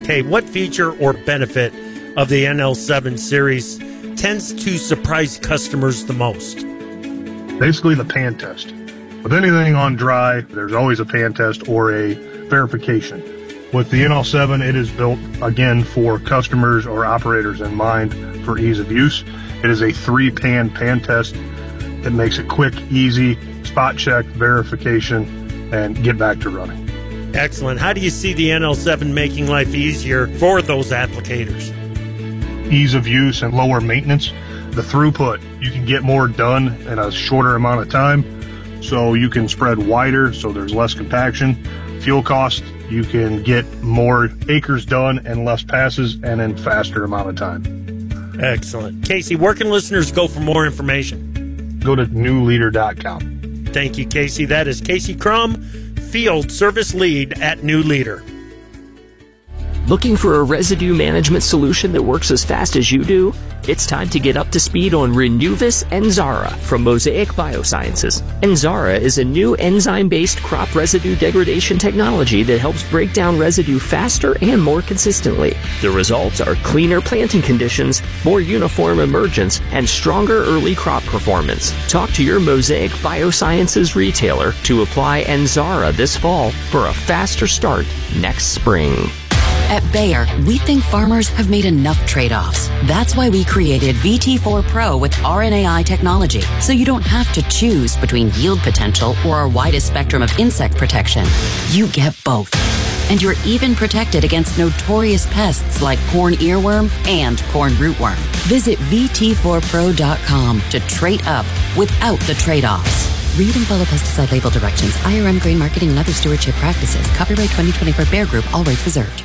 Okay, what feature or benefit of the NL7 series tends to surprise customers the most? Basically the pan test. With anything on dry, there's always a pan test or a verification. With the NL7, it is built, again, for customers or operators in mind for ease of use. It is a 3-pan pan test. It makes it quick, easy, spot check, verification, and get back to running. Excellent. How do you see the NL7 making life easier for those applicators? Ease of use and lower maintenance. The throughput, you can get more done in a shorter amount of time, so you can spread wider, so there's less compaction. Fuel cost, you can get more acres done and less passes and in faster amount of time. Excellent. Casey, where can listeners go for more information? Go to newleader.com. Thank you, Casey. That is Casey Crum, Field Service Lead at New Leader. Looking for a residue management solution that works as fast as you do? It's time to get up to speed on Renuvis Enzara from Mosaic Biosciences. Enzara is a new enzyme-based crop residue degradation technology that helps break down residue faster and more consistently. The results are cleaner planting conditions, more uniform emergence, and stronger early crop performance. Talk to your Mosaic Biosciences retailer to apply Enzara this fall for a faster start next spring. At Bayer, we think farmers have made enough trade-offs. That's why we created VT4 Pro with RNAi technology, so you don't have to choose between yield potential or our widest spectrum of insect protection. You get both. And you're even protected against notorious pests like corn earworm and corn rootworm. Visit VT4Pro.com to trade up without the trade-offs. Read and follow pesticide label directions, IRM grain marketing and other stewardship practices. Copyright 2024 Bayer Group, all rights reserved.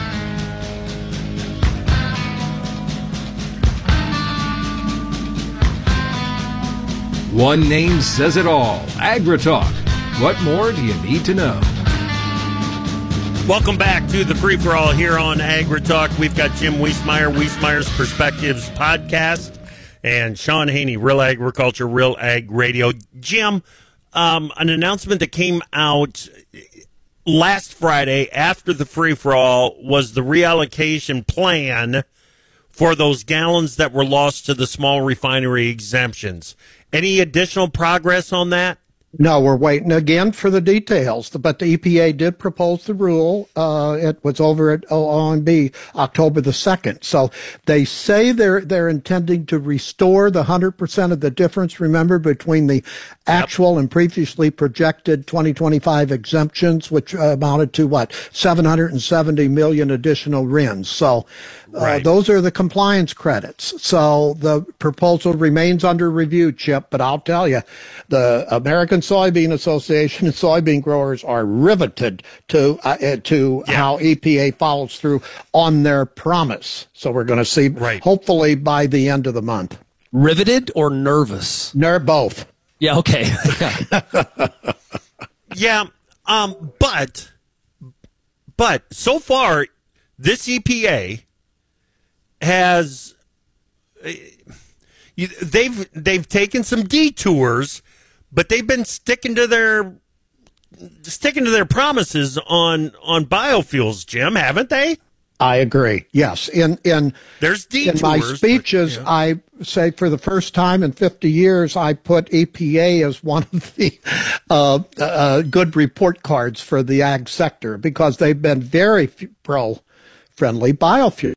One name says it all. AgriTalk. What more do you need to know? Welcome back to the free-for-all here on AgriTalk. We've got Jim Wiesemeyer, Wiesmeyer's Perspectives podcast, and Sean Haney, Real Agriculture, Real Ag Radio. Jim, an announcement that came out last Friday after the free-for-all was the reallocation plan for those gallons that were lost to the small refinery exemptions. Any additional progress on that? No, we're waiting again for the details, but the EPA did propose the rule. It was over at OMB October the 2nd. So they say they're intending to restore the 100% of the difference, remember, between the actual and previously projected 2025 exemptions, which amounted to, 770 million additional RINs. So those are the compliance credits. So the proposal remains under review, Chip, but I'll tell you, the American Soybean Association and soybean growers are riveted to how EPA follows through on their promise. So we're going to see, hopefully, by the end of the month. Riveted or nervous? Both. Yeah, okay. Yeah, but so far, this EPA has they've taken some detours, but they've been sticking to their promises on biofuels, Jim, haven't they? I agree. Yes. There's detours, in my speeches, I say for the first time in 50 years, I put EPA as one of the good report cards for the ag sector because they've been very pro-friendly biofuel.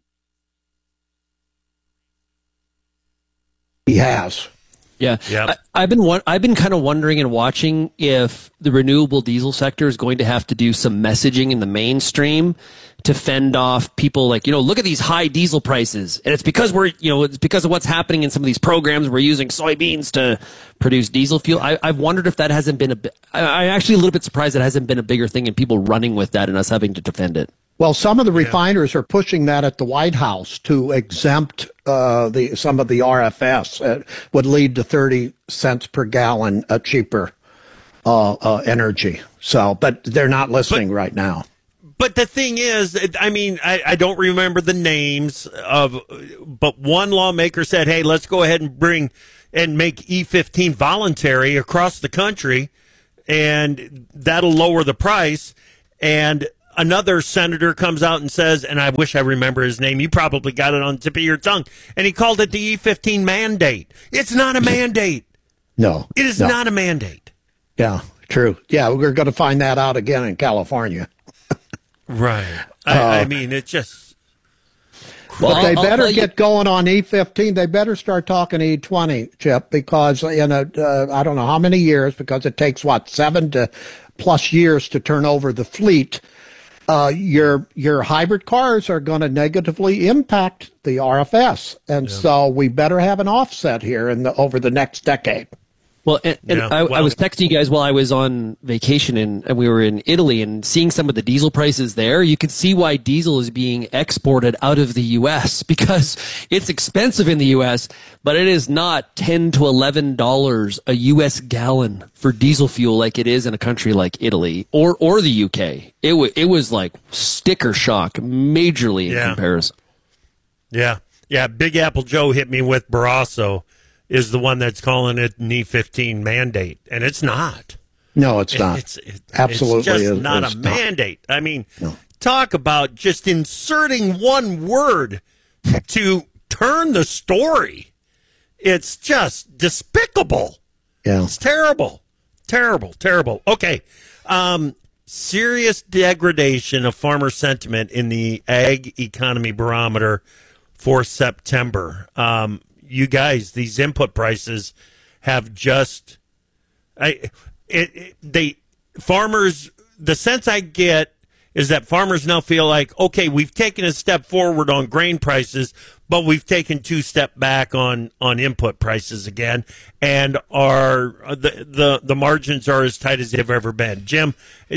He has. Yeah. Yep. I've been kind of wondering and watching if the renewable diesel sector is going to have to do some messaging in the mainstream to fend off people like, look at these high diesel prices. And it's because it's because of what's happening in some of these programs. We're using soybeans to produce diesel fuel. I've wondered if that hasn't been I'm actually a little bit surprised it hasn't been a bigger thing and people running with that and us having to defend it. Well, some of the refiners are pushing that at the White House to exempt some of the RFS. It would lead to 30 cents per gallon cheaper energy. So, but they're not listening right now. But the thing is, I don't remember the names but one lawmaker said, hey, let's go ahead and make E15 voluntary across the country, and that'll lower the price. And another senator comes out and says, and I wish I remember his name, you probably got it on the tip of your tongue, and he called it the E15 mandate. It's not a mandate. No. It is not a mandate. Yeah, true. Yeah, we're going to find that out again in California. Right. I mean, it's just... But they better get going on E15. They better start talking E20, Chip, because in I don't know how many years, because it takes, 7 to plus years to turn over the fleet. Your hybrid cars are going to negatively impact the RFS. And so we better have an offset here over the next decade. Well, I was texting you guys while I was on vacation and we were in Italy and seeing some of the diesel prices there. You can see why diesel is being exported out of the U.S. because it's expensive in the U.S., but it is not $10 to $11 a U.S. gallon for diesel fuel like it is in a country like Italy or the U.K. It was like sticker shock majorly in comparison. Yeah. Yeah. Big Apple Joe hit me with Barrasso. Is the one that's calling it an E15 mandate, and it's not. No, it's not. Absolutely, it's just not a mandate. I mean, talk about just inserting one word to turn the story. It's just despicable. Yeah, it's terrible, terrible, terrible. Okay, serious degradation of farmer sentiment in the ag economy barometer for September. You guys, these input prices have just, farmers, the sense I get is that farmers now feel like, okay, we've taken a step forward on grain prices, but we've taken 2 steps back on input prices again, and the margins are as tight as they've ever been. Jim,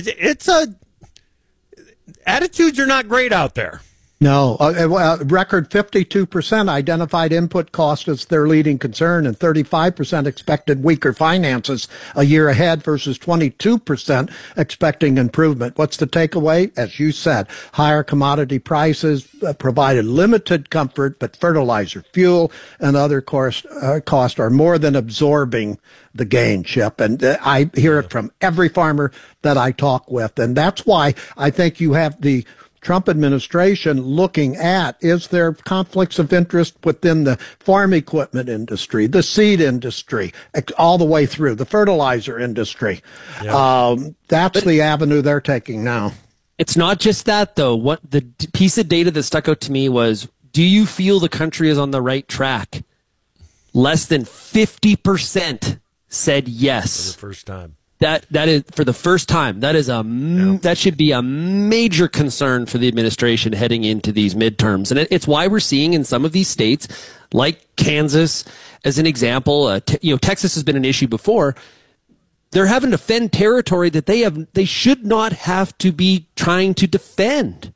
attitudes are not great out there. No, record 52% identified input cost as their leading concern, and 35% expected weaker finances a year ahead versus 22% expecting improvement. What's the takeaway? As you said, higher commodity prices provided limited comfort, but fertilizer, fuel, and other costs are more than absorbing the gain, Chip. And I hear it from every farmer that I talk with. And that's why I think you have the Trump administration looking at, is there conflicts of interest within the farm equipment industry, the seed industry, all the way through the fertilizer industry. That's the avenue they're taking now. It's not just that, though. What the piece of data that stuck out to me was, do you feel the country is on the right track? Less than 50% said yes. For the first time. That is for the first time. That is that should be a major concern for the administration heading into these midterms, and it's why we're seeing in some of these states, like Kansas, as an example. Texas has been an issue before. They're having to defend territory that they should not have to be trying to defend.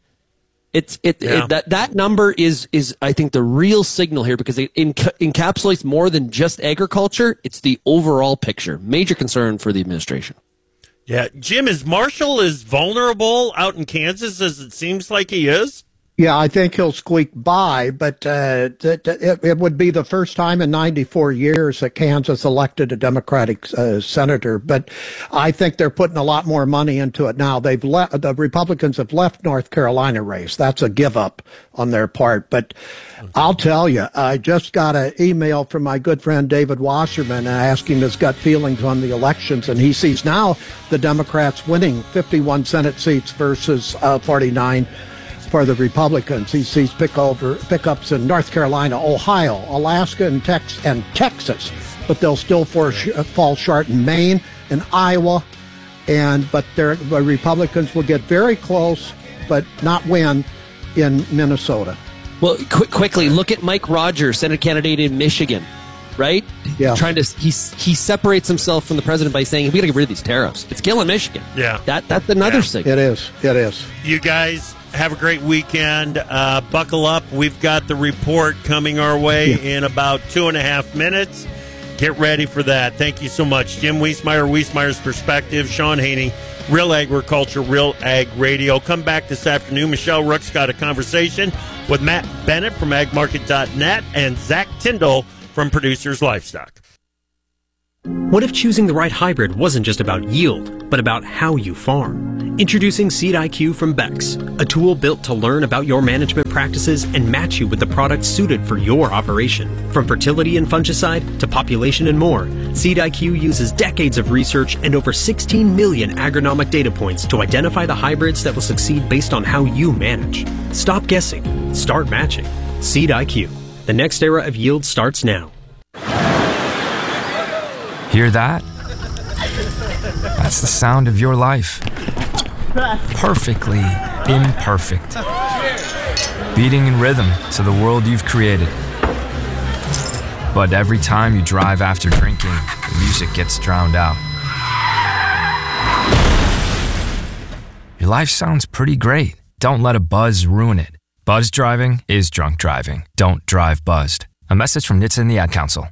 That number is I think the real signal here, because it encapsulates more than just agriculture. It's the overall picture. Major concern for the administration. Yeah, Jim, is Marshall as vulnerable out in Kansas as it seems like he is? Yeah, I think he'll squeak by, but it would be the first time in 94 years that Kansas elected a Democratic senator. But I think they're putting a lot more money into it now. The Republicans have left North Carolina race. That's a give up on their part. But I'll tell you, I just got an email from my good friend David Wasserman asking his gut feelings on the elections, and he sees now the Democrats winning 51 Senate seats versus 49 for the Republicans. He sees pickups in North Carolina, Ohio, Alaska, and Texas, but they'll still fall short in Maine and Iowa. But the Republicans will get very close, but not win in Minnesota. Well, quickly look at Mike Rogers, Senate candidate in Michigan, right? Yeah. He separates himself from the president by saying we got to get rid of these tariffs. It's killing Michigan. Yeah, that's another signal. It is. You guys have a great weekend. Buckle up. We've got the report coming our way in about 2.5 minutes. Get ready for that. Thank you so much. Jim Wiesmeyer, Wiesmeyer's Perspective. Sean Haney, Real Agriculture, Real Ag Radio. Come back this afternoon. Michelle Rook's got a conversation with Matt Bennett from agmarket.net and Zach Tyndall from Producers Livestock. What if choosing the right hybrid wasn't just about yield, but about how you farm? Introducing Seed IQ from Bex, a tool built to learn about your management practices and match you with the products suited for your operation. From fertility and fungicide to population and more, Seed IQ uses decades of research and over 16 million agronomic data points to identify the hybrids that will succeed based on how you manage. Stop guessing. Start matching. Seed IQ. The next era of yield starts now. Hear that? That's the sound of your life. Perfectly imperfect. Beating in rhythm to the world you've created. But every time you drive after drinking, the music gets drowned out. Your life sounds pretty great. Don't let a buzz ruin it. Buzz driving is drunk driving. Don't drive buzzed. A message from NHTSA and the Ad Council.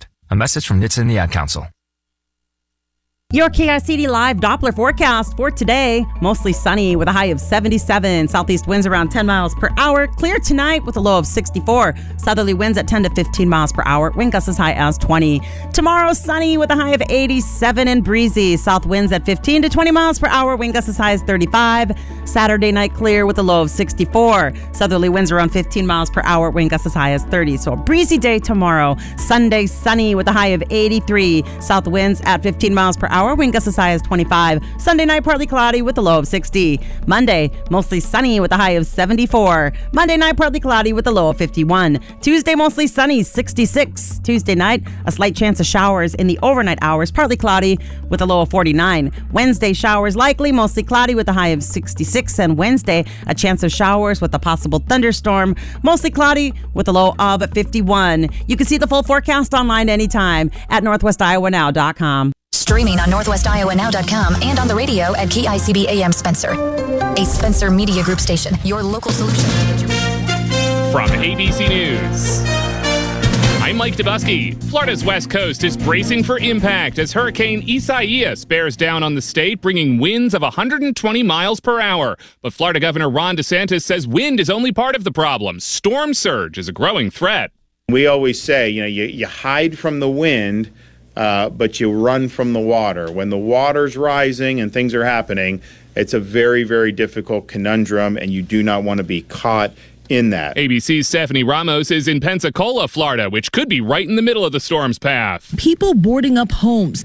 Your KICD Live Doppler forecast for today. Mostly sunny with a high of 77. Southeast winds around 10 miles per hour. Clear tonight with a low of 64. Southerly winds at 10 to 15 miles per hour. Wind gusts as high as 20. Tomorrow sunny with a high of 87 and breezy. South winds at 15 to 20 miles per hour. Wind gusts as high as 35. Saturday night clear with a low of 64. Southerly winds around 15 miles per hour. Wind gusts as high as 30. So a breezy day tomorrow. Sunday sunny with a high of 83. South winds at 15 miles per hour. Wind gusts as high as 25. Sunday night partly cloudy with a low of 60. Monday mostly sunny with a high of 74. Monday night partly cloudy with a low of 51. Tuesday mostly sunny, 66. Tuesday night a slight chance of showers in the overnight hours, partly cloudy with a low of 49. Wednesday showers likely, mostly cloudy with a high of 66. And Wednesday a chance of showers with a possible thunderstorm, mostly cloudy with a low of 51. You can see the full forecast online anytime at NorthwestIowaNow.com. Streaming on NorthwestIowaNow.com and on the radio at KICB AM Spencer. A Spencer Media Group station, your local solution. From ABC News, I'm Mike Dubusky. Florida's west coast is bracing for impact as Hurricane Isaias bears down on the state, bringing winds of 120 miles per hour. But Florida Governor Ron DeSantis says wind is only part of the problem. Storm surge is a growing threat. We always say, you hide from the wind, but you run from the water. When the water's rising and things are happening, it's a very, very difficult conundrum, and you do not want to be caught in that. ABC's Stephanie Ramos is in Pensacola, Florida, which could be right in the middle of the storm's path. People boarding up homes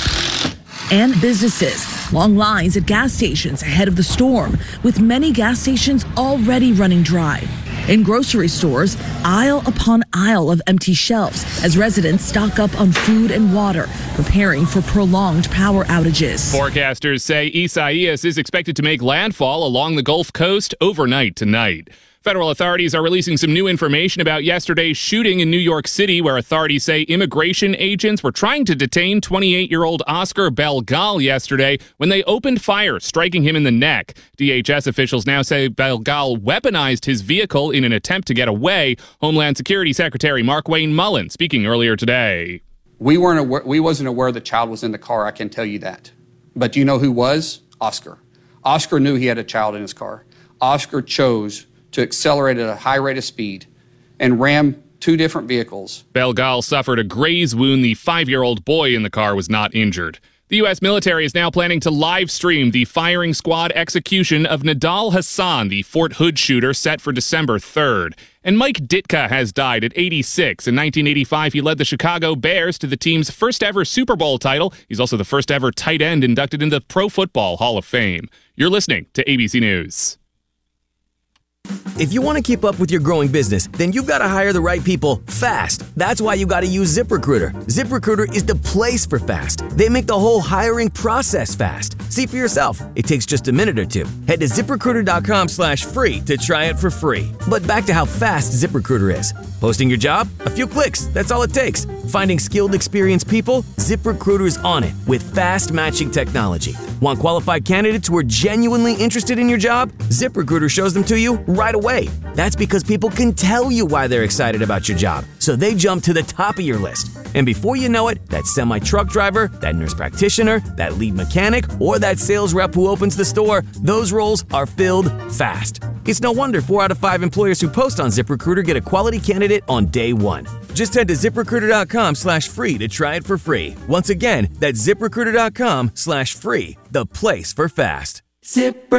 and businesses. Long lines at gas stations ahead of the storm, with many gas stations already running dry. In grocery stores, aisle upon aisle of empty shelves as residents stock up on food and water, preparing for prolonged power outages. Forecasters say Isaias is expected to make landfall along the Gulf Coast overnight tonight. Federal authorities are releasing some new information about yesterday's shooting in New York City, where authorities say immigration agents were trying to detain 28-year-old Oscar Belgal yesterday when they opened fire, striking him in the neck. DHS officials now say Belgal weaponized his vehicle in an attempt to get away. Homeland Security Secretary Markwayne Mullin speaking earlier today. We wasn't aware the child was in the car, I can tell you that. But do you know who was? Oscar. Oscar knew he had a child in his car. Oscar chose to accelerate at a high rate of speed and ram two different vehicles. Belgal suffered a graze wound. The 5-year-old boy in the car was not injured. The U.S. military is now planning to live stream the firing squad execution of Nidal Hasan, the Fort Hood shooter, set for December 3rd. And Mike Ditka has died at 86. In 1985, he led the Chicago Bears to the team's first ever Super Bowl title. He's also the first ever tight end inducted into the Pro Football Hall of Fame. You're listening to ABC News. If you want to keep up with your growing business, then you've got to hire the right people fast. That's why you got to use ZipRecruiter. ZipRecruiter is the place for fast. They make the whole hiring process fast. See for yourself. It takes just a minute or two. Head to ZipRecruiter.com/free to try it for free. But back to how fast ZipRecruiter is. Posting your job? A few clicks. That's all it takes. Finding skilled, experienced people? ZipRecruiter is on it with fast matching technology. Want qualified candidates who are genuinely interested in your job? ZipRecruiter shows them to you right away. That's because people can tell you why they're excited about your job, so they jump to the top of your list. And before you know it, that semi-truck driver, that nurse practitioner, that lead mechanic, or that sales rep who opens the store, those roles are filled fast. It's no wonder 4 out of 5 employers who post on ZipRecruiter get a quality candidate on day one. Just head to ZipRecruiter.com/free to try it for free. Once again, that's ZipRecruiter.com/free, the place for fast.